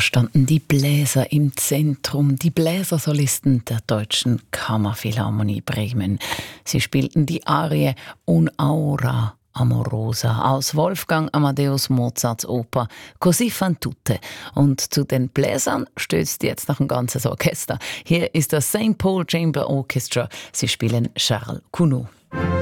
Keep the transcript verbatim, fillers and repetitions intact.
standen die Bläser im Zentrum, die Bläsersolisten der Deutschen Kammerphilharmonie Bremen. Sie spielten die Arie Un'aura amorosa aus Wolfgang Amadeus Mozarts Oper Così fan tutte. Und zu den Bläsern stößt jetzt noch ein ganzes Orchester. Hier ist das Saint Paul Chamber Orchestra. Sie spielen Charles Gounod.